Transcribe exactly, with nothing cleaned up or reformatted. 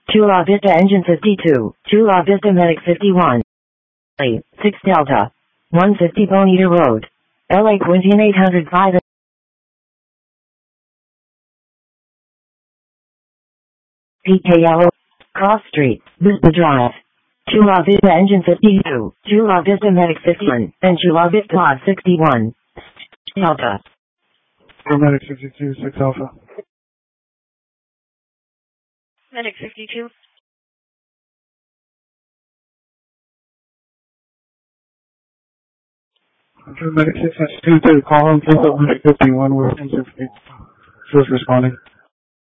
Chula Vista Engine fifty-two, Chula Vista Medic fifty-one, six Delta, one fifty Bonita Road, L A Quintin eight oh five, P K L O, Cross Street, Vista Drive. Chula Vista Engine fifty-two, Chula Vista Medic fifty-one, and Chula Vista Pod sixty-one, Delta. Medic fifty-two, six Alpha. Medic fifty-two. Medic six two two, call home, please, Medic fifty-one, we're just responding.